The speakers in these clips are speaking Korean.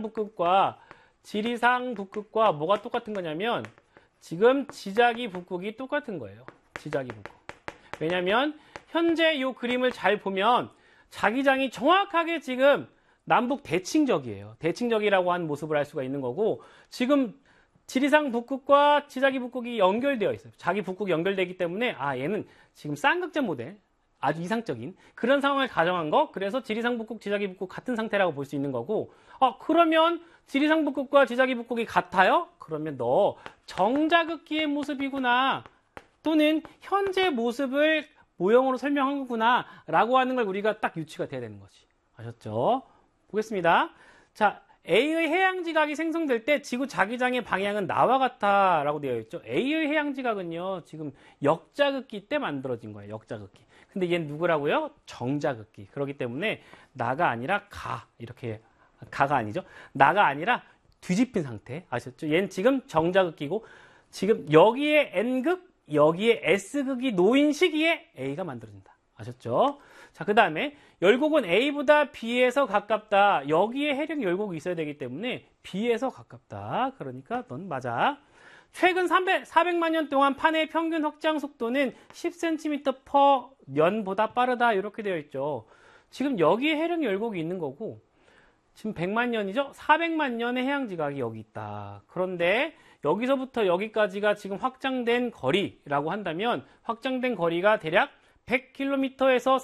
지리산 북극과 뭐가 똑같은 거냐면 지금 지자기 북극이 똑같은 거예요. 지자기 북극. 왜냐면 현재 이 그림을 잘 보면 자기장이 정확하게 지금 남북 대칭적이에요. 대칭적이라고 하는 모습을 알 수가 있는 거고 지금 지리산 북극과 지자기 북극이 연결되어 있어요. 자기 북극이 연결되기 때문에 얘는 지금 쌍극점 모델 아주 이상적인 그런 상황을 가정한 거. 그래서 지리산 북극, 지자기 북극 같은 상태라고 볼 수 있는 거고 그러면 지리산 북극과 지자기 북극이 같아요? 그러면 너 정자극기의 모습이구나 또는 현재 모습을 모형으로 설명한 거구나 라고 하는 걸 우리가 딱 유추가 돼야 되는 거지. 아셨죠? 보겠습니다. 자, A의 해양지각이 생성될 때 지구 자기장의 방향은 나와 같아 라고 되어 있죠. A의 해양지각은요 지금 역자극기 때 만들어진 거예요. 역자극기. 근데 얘는 누구라고요? 정자극기. 그렇기 때문에 나가 아니라 이렇게 가가 아니죠. 나가 아니라 뒤집힌 상태. 아셨죠? 얘는 지금 정자극기고 지금 여기에 N극, 여기에 S극이 놓인 시기에 A가 만들어진다. 아셨죠? 자, 그 다음에 열곡은 A보다 B에서 가깝다. 여기에 해령 열곡이 있어야 되기 때문에 B에서 가깝다. 그러니까 넌 맞아. 최근 400만 년 동안 판의 평균 확장 속도는 10cm/년보다 빠르다. 이렇게 되어 있죠. 지금 여기에 해령 열곡이 있는 거고 지금 100만 년이죠? 400만 년의 해양지각이 여기 있다. 그런데 여기서부터 여기까지가 지금 확장된 거리라고 한다면 확장된 거리가 대략 100km에서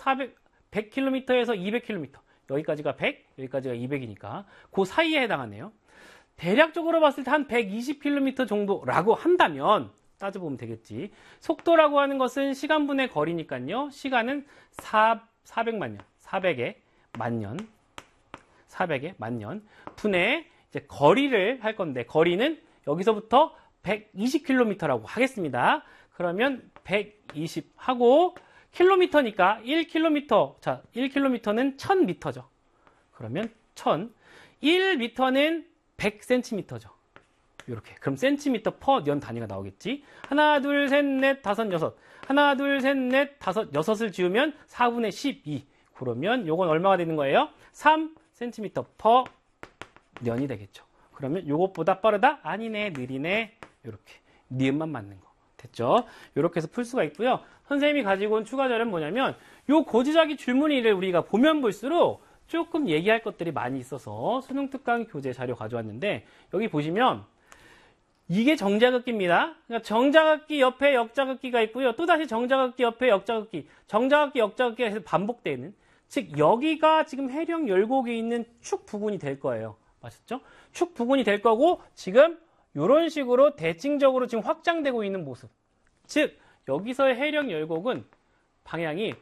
200km. 여기까지가 100, 여기까지가 200이니까 그 사이에 해당하네요. 대략적으로 봤을 때 한 120km 정도라고 한다면 따져보면 되겠지. 속도라고 하는 것은 시간분의 거리니까요. 시간은 400만 년, 400의 만년. 400의 만년 분의 이제 거리를 할 건데 거리는 여기서부터 120km라고 하겠습니다. 그러면 120 하고 킬로미터니까 1km. 자, 1km는 1000m죠. 그러면 1000. 1m는 100cm죠. 이렇게. 그럼 cm per 년 단위가 나오겠지. 하나, 둘, 셋, 넷, 다섯, 여섯. 하나, 둘, 셋, 넷, 다섯, 여섯을 지우면 4분의 12. 그러면 요건 얼마가 되는 거예요? 3cm per 년이 되겠죠. 그러면 요것보다 빠르다? 아니네, 느리네. 요렇게. 니은만 맞는 거. 됐죠? 요렇게 해서 풀 수가 있고요. 선생님이 가지고 온 추가 자료는 뭐냐면 요 고지자기 줄무늬를 우리가 보면 볼수록 조금 얘기할 것들이 많이 있어서 수능 특강 교재 자료 가져왔는데 여기 보시면 이게 정자극기입니다. 그러니까 정자극기 옆에 역자극기가 있고요. 또다시 정자극기 옆에 역자극기, 정자극기, 역자극기가 해서 반복되는, 즉 여기가 지금 해령 열곡이 있는 축 부근이 될 거예요. 맞았죠? 축 부근이 될 거고 지금 이런 식으로 대칭적으로 지금 확장되고 있는 모습. 즉 여기서의 해령 열곡은 방향이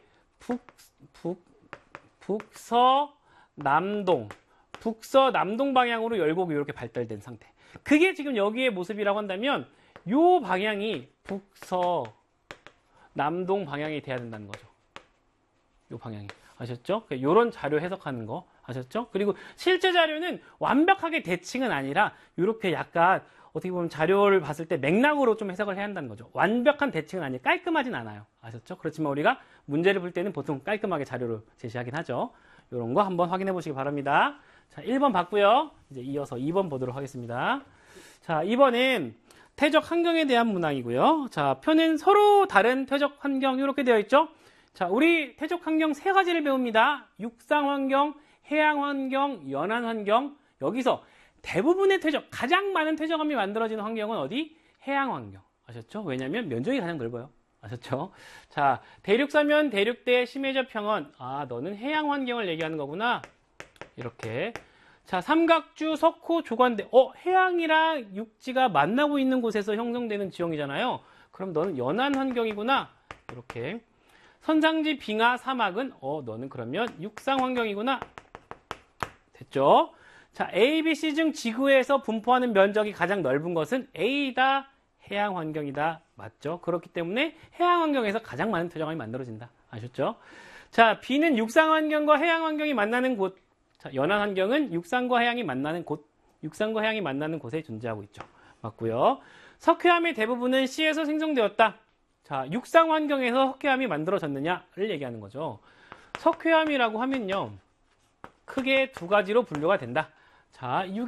북서남동 방향으로 열곡이 이렇게 발달된 상태. 그게 지금 여기의 모습이라고 한다면 요 방향이 북서남동 방향이 돼야 된다는 거죠. 요 방향이. 아셨죠? 요런 자료 해석하는 거 아셨죠? 그리고 실제 자료는 완벽하게 대칭은 아니라 이렇게 약간 어떻게 보면 자료를 봤을 때 맥락으로 좀 해석을 해야 한다는 거죠. 완벽한 대칭은 아니에요. 깔끔하진 않아요. 아셨죠? 그렇지만 우리가 문제를 풀 때는 보통 깔끔하게 자료를 제시하긴 하죠. 이런 거 한번 확인해 보시기 바랍니다. 자, 1번 봤고요. 이제 이어서 2번 보도록 하겠습니다. 자, 2번은 태적 환경에 대한 문항이고요. 자, 표는 서로 다른 태적 환경 이렇게 되어 있죠. 자, 우리 태적 환경 세 가지를 배웁니다. 육상 환경, 해양 환경, 연안 환경. 여기서 대부분의 가장 많은 퇴적암이 만들어지는 환경은 어디? 해양 환경. 아셨죠? 왜냐면 면적이 가장 넓어요. 아셨죠? 자, 대륙사면 대륙대 심해저 평원. 너는 해양 환경을 얘기하는 거구나. 이렇게. 자, 삼각주, 석호, 조관대. 해양이랑 육지가 만나고 있는 곳에서 형성되는 지형이잖아요. 그럼 너는 연안 환경이구나. 이렇게. 선상지, 빙하, 사막은 너는 그러면 육상 환경이구나. 됐죠? 자, A, B, C 중 지구에서 분포하는 면적이 가장 넓은 것은 A다, 해양 환경이다. 맞죠? 그렇기 때문에 해양 환경에서 가장 많은 퇴적암이 만들어진다. 아셨죠? 자, B는 육상 환경과 해양 환경이 만나는 곳. 자, 연안 환경은 육상과 해양이 만나는 곳. 육상과 해양이 만나는 곳에 존재하고 있죠. 맞고요. 석회암의 대부분은 C에서 생성되었다. 자, 육상 환경에서 석회암이 만들어졌느냐를 얘기하는 거죠. 석회암이라고 하면요. 크게 두 가지로 분류가 된다. 자,